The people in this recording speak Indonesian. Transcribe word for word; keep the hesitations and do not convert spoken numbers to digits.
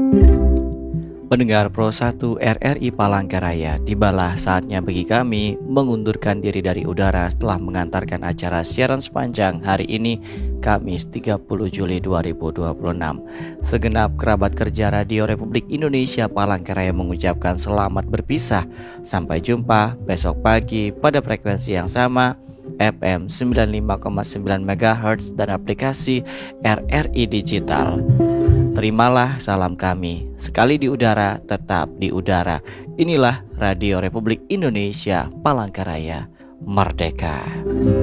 Pendengar Pro satu R R I Palangkaraya, tibalah saatnya bagi kami mengundurkan diri dari udara setelah mengantarkan acara siaran sepanjang hari ini, Kamis tiga puluh Juli dua ribu dua puluh enam. Segenap kerabat kerja Radio Republik Indonesia Palangkaraya mengucapkan selamat berpisah. Sampai jumpa besok pagi pada frekuensi yang sama, F M sembilan puluh lima koma sembilan megahertz dan aplikasi R R I Digital. Terimalah salam kami. Sekali di udara, tetap di udara. Inilah Radio Republik Indonesia Palangkaraya, Merdeka.